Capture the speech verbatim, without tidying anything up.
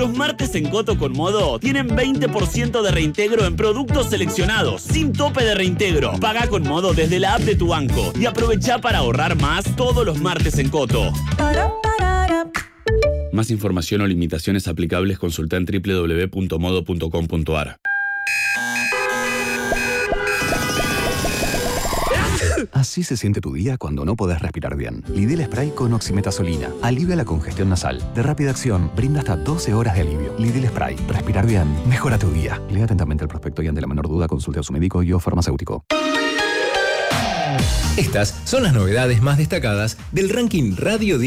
Los martes en Coto con Modo tienen veinte por ciento de reintegro en productos seleccionados, sin tope de reintegro. Paga con Modo desde la app de tu banco y aprovecha para ahorrar más todos los martes en Coto. Más información o limitaciones aplicables consulta en doble u doble u doble u punto modo punto com punto a r. Así se siente tu día cuando no podés respirar bien. Lidl Spray con oximetazolina. Alivia la congestión nasal. De rápida acción, brinda hasta doce horas de alivio. Lidl Spray. Respirar bien. Mejora tu día. Lea atentamente el prospecto y ante la menor duda consulte a su médico y o farmacéutico. Estas son las novedades más destacadas del ranking Radio